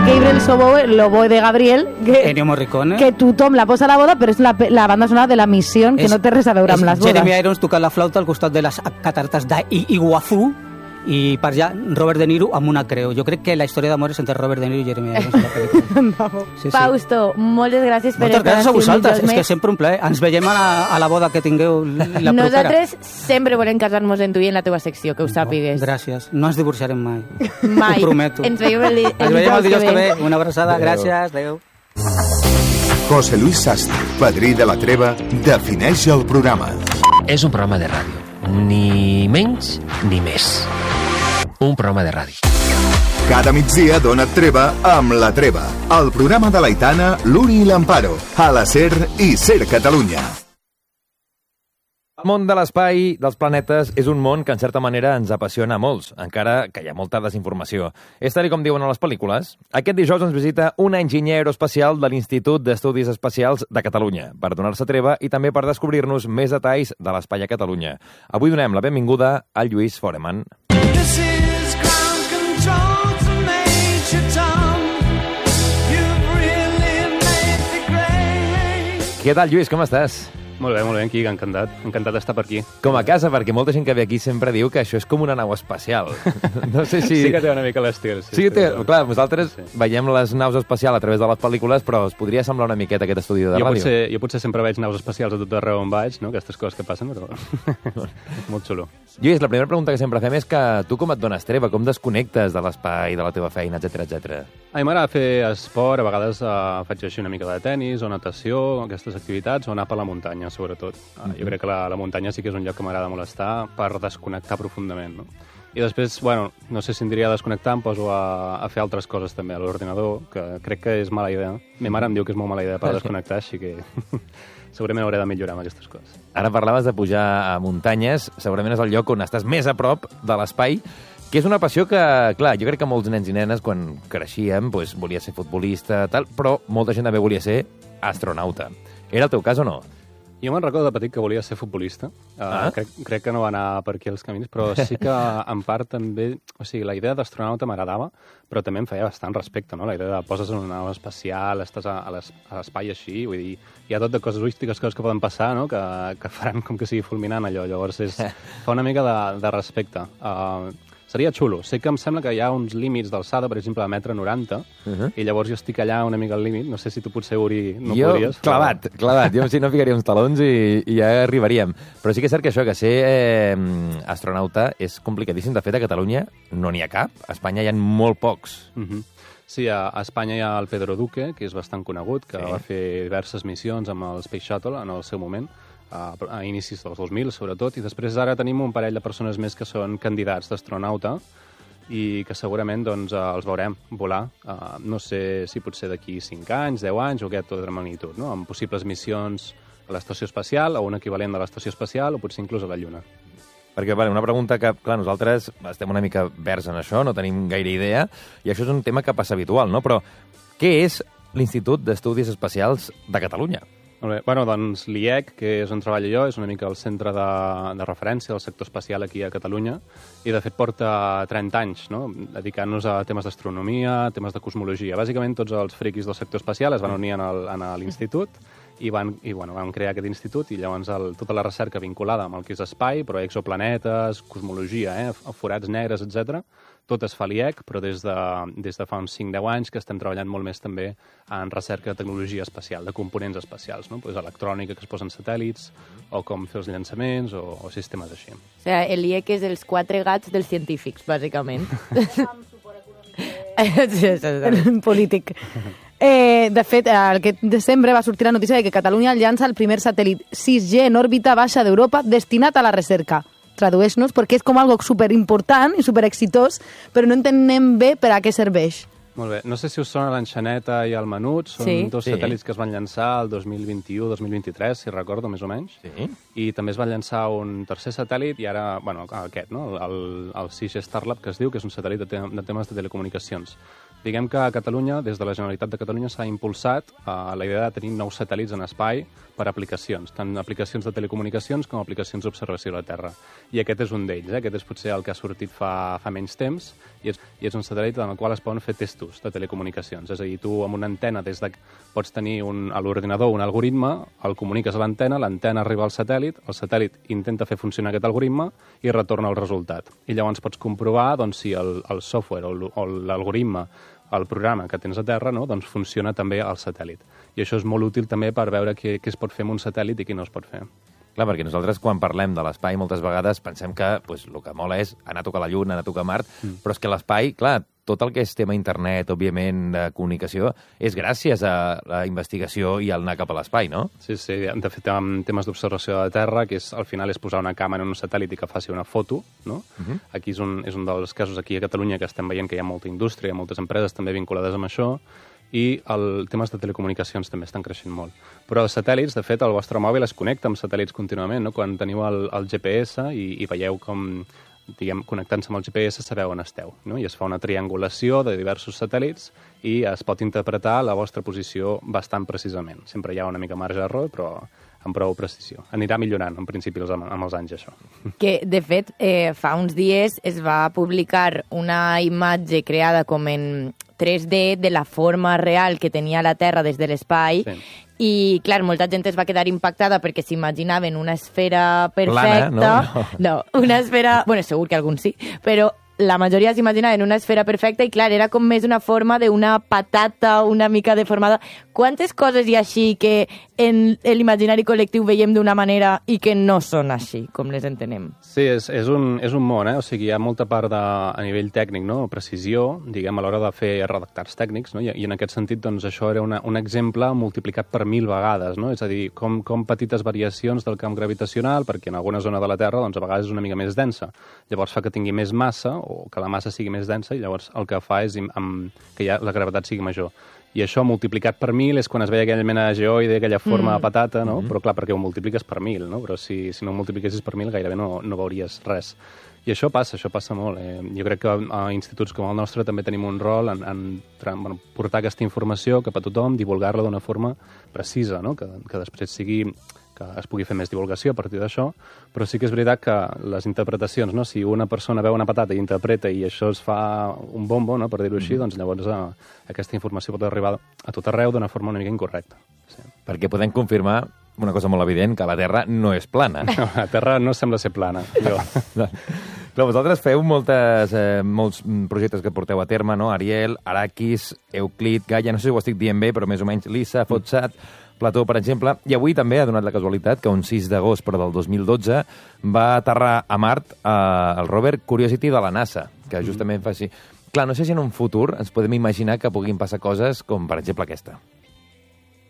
Gabriel Soboe, l'oboe de Gabriel, Ennio Morricone. que tothom la posa a la boda, però és la banda sonora de La Missió, que no té res a veure amb les bodes. Jeremy Irons tocant la flauta al costat de les catarates d'Iguazú, i per allà Robert De Niro amb una creu. Jo crec que la història d'amor és entre Robert De Niro i Jeremy Irons en la pel·lícula. Sí. Fausto, moltes gràcies per Moltes gràcies a vosaltres, és que sempre un plaer. Ens veiem a la boda que tingueu la propera. Nosaltres sempre volem casar-nos en tu i en la teva secció, que ho sàpigues. Gràcies, no ens divorciarem mai. Mai. Ho prometo. Ens veiem el dijous que ve. Una abraçada, gràcies, adeu. José Luis Sastre, padrí de la Treva, defineix el programa. És un programa de ràdio, ni menys ni més. Un programa de ràdio. Cada migdia dona't treva amb La Treva, el programa de l'Aitana, l'Uri i l'Amparo, a la SER i SER Catalunya. El món de l'espai, dels planetes, és un món que en certa manera ens apassiona a molts, encara que hi ha molta desinformació. És tal com diuen a les pel·lícules. Aquest dijous ens visita una enginyer aeroespacial de l'Institut d'Estudis Espacials de Catalunya per donar-se treva i també per descobrir-nos més detalls de l'espai a Catalunya. Avui donem la benvinguda a Lluís Foreman. Què tal, Lluís? Com estàs? Molt bé, aquí, encantat d'estar per aquí. Com a casa, perquè molta gent que ve aquí sempre diu que això és com una nau espacial. No sé si... Sí que té una mica l'estil. Sí, clar, nosaltres veiem les naus espacials a través de les pel·lícules, però es podria semblar una miqueta aquest estudi de ràdio. Jo potser sempre veig naus espacials a tot arreu on vaig, no? Aquestes coses que passen, però molt xulo. Lluís, la primera pregunta que sempre fem és que tu com et dones treva, com desconnectes de l'espai, de la teva feina, etc. A mi m'agrada fer esport, a vegades faig així una mica de tennis o natació, aquestes activitats, o anar per la muntanya, sobretot. Jo crec que la muntanya sí que és un lloc que m'agrada molt estar per desconnectar profundament, no? I després, no sé si em diria desconnectar, em poso a fer altres coses també a l'ordinador, que crec que és mala idea. Ma mare em diu que és molt mala idea per desconnectar, així que segurament hauré de millorar amb aquestes coses. Ara parlaves de pujar a muntanyes, segurament és el lloc on estàs més a prop de l'espai, que és una passió que, clar, jo crec que molts nens i nenes, quan creixíem, doncs, volia ser futbolista, tal, però molta gent també volia ser astronauta. Era el teu cas o no? Jo me'n recordo de petit que volia ser futbolista. Crec que no va anar per aquí els camins, però sí que en part també... O sigui, la idea d'astronauta m'agradava, però també em feia bastant respecte, no? La idea de poses en una nau espacial, estàs a l'espai així, vull dir, hi ha tot de coses místiques, coses que poden passar, no? Que faran com que sigui fulminant allò. Llavors fa una mica de respecte. Seria xulo. Sé que em sembla que hi ha uns límits d'alçada, per exemple, de 1,90 m, i llavors jo estic allà una mica al límit. No sé si tu potser, Uri, no podries. Clavat. Jo si no ficaria uns talons i ja arribaríem. Però sí que és cert que això, que ser astronauta és complicadíssim. De fet, a Catalunya no n'hi ha cap. A Espanya hi ha molt pocs. Sí, a Espanya hi ha el Pedro Duque, que és bastant conegut, que va fer diverses missions amb el Space Shuttle en el seu moment, a inicis dels 2000, sobretot, i després ara tenim un parell de persones més que són candidats d'astronauta i que segurament doncs, els veurem volar, no sé si potser d'aquí 5 anys, 10 anys o aquest ordre de magnitud, no? Amb possibles missions a l'estació espacial o un equivalent de l'estació espacial o potser inclús a la Lluna. Perquè, una pregunta que, clar, nosaltres estem una mica verds en això, no tenim gaire idea, i això és un tema que passa habitual, no? Però què és l'Institut d'Estudis Espacials de Catalunya? Molt bé. Doncs l'IEC, que és on treballo jo, és una mica el centre de referència del sector espacial aquí a Catalunya i, de fet, porta 30 anys, no? Dedicant-nos a temes d'astronomia, temes de cosmologia. Bàsicament, tots els friquis del sector espacial es van unir a l'institut i van crear aquest institut i llavors tota la recerca vinculada amb el que és espai, però exoplanetes, cosmologia, forats negres, etc. Tot es fa a l'IEC, però des de fa uns 5-10 anys que estem treballant molt més també en recerca de tecnologia espacial, de components espacials, no? Pues electrònica que es posen satèl·lits, o com fer els llançaments, o sistemes així. O sigui, l'IEC és els 4 gats dels científics, bàsicament. Polític. De fet, aquest desembre va sortir la notícia de que Catalunya llança el primer satèl·lit 6G en òrbita baixa d'Europa destinat a la recerca. Tradueix-nos, perquè és com algo superimportant i superexitós, però no entenem bé per a què serveix. Molt bé. No sé si us sona l'Enxaneta i el Menut. Són dos satèl·lits que es van llançar el 2021-2023, si recordo, més o menys. Sí. I també es va llançar un tercer satèl·lit i ara, aquest, no? El 6G Starlab, que es diu, que és un satèl·lit de temes de telecomunicacions. Diguem que a Catalunya, des de la Generalitat de Catalunya, s'ha impulsat la idea de tenir nous satèl·lits en espai per aplicacions, tant aplicacions de telecomunicacions com aplicacions d'observació de la Terra. I aquest és un d'ells, aquest és potser el que ha sortit fa menys temps, i és un satèl·lit en el qual es poden fer testos de telecomunicacions. És a dir, tu amb una antena pots tenir a l'ordinador un algoritme, el comuniques a l'antena arriba al satèl·lit, el satèl·lit intenta fer funcionar aquest algoritme i retorna el resultat. I llavors pots comprovar si el software o l'algoritme, el programa que tens a terra, doncs funciona també al satèl·lit. I això és molt útil també per veure què es pot fer amb un satèl·lit i què no es pot fer. Clar, perquè nosaltres quan parlem de l'espai moltes vegades pensem que el que mola és anar a tocar la Lluna, anar a tocar Mart, però és que l'espai, clar, tot el que és tema internet, òbviament, de comunicació, és gràcies a la investigació i al anar cap a l'espai, no? Sí, de fet, amb temes d'observació de la Terra, que al final és posar una càmera en un satèl·lit i que faci una foto, no? Aquí és un dels casos aquí a Catalunya que estem veient que hi ha molta indústria, moltes empreses també vinculades amb això, i els temes de telecomunicacions també estan creixent molt. Però els satèl·lits, de fet, el vostre mòbil es connecta amb satèl·lits contínuament, no? Quan teniu el GPS i veieu com, diguem, connectant-se amb el GPS sabeu on esteu, no? I es fa una triangulació de diversos satèl·lits i es pot interpretar la vostra posició bastant precisament. Sempre hi ha una mica marge d'error, però amb prou precisió. Anirà millorant, en principi, amb els anys, això. Que, de fet, fa uns dies es va publicar una imatge creada com en 3D de la forma real que tenia la Terra des de l'espai, i, clar, molta gent es va quedar impactada perquè s'imaginaven una esfera perfecta. Plana, no, una esfera... Bueno, segur que alguns sí, però la majoria s'imaginaven una esfera perfecta i, clar, era com més una forma d'una patata una mica deformada. Quantes coses hi ha així que en l'imaginari col·lectiu veiem d'una manera i que no són així, com les entenem? Sí, és un món, O sigui, hi ha molta part a nivell tècnic, no? Precisió, diguem, a l'hora de fer redactats tècnics, no? I en aquest sentit, doncs, això era un exemple multiplicat per 1000 vegades, no? És a dir, com petites variacions del camp gravitacional, perquè en alguna zona de la Terra, doncs, a vegades és una mica més densa. Llavors fa que tingui més massa, o que la massa sigui més densa, i llavors el que fa és que la gravetat sigui major. I això multiplicat per 1000 és quan es veia aquella mena de geoide, aquella forma de patata, no? Però clar, perquè ho multipliques per 1000, no? Però si no ho multipliquessis per 1000 gairebé no veuries res. I això passa molt. Jo crec que a instituts com el nostre també tenim un rol en portar aquesta informació cap a tothom, divulgar-la d'una forma precisa, no? Que després que es pugui fer més divulgació a partir d'això, però sí que és veritat que les interpretacions, no? Si una persona veu una patata i interpreta i això es fa un bombo, no? Per dir-ho així, doncs llavors aquesta informació pot arribar a tot arreu d'una forma una mica incorrecta. Sí. Perquè podem confirmar una cosa molt evident, que la Terra no és plana. No, la Terra no sembla ser plana. Però vosaltres feu molts projectes que porteu a terme, no? Ariel, Arrakis, Euclid, Gaia, no sé si ho estic dient bé, però més o menys Lisa, Fotsat, Plató, per exemple. I avui també ha donat la casualitat que un 6 d'agost, però del 2012, va aterrar a Mart el rover Curiosity de la NASA, que justament fa així. Clar, no sé si en un futur ens podem imaginar que puguin passar coses com, per exemple, aquesta.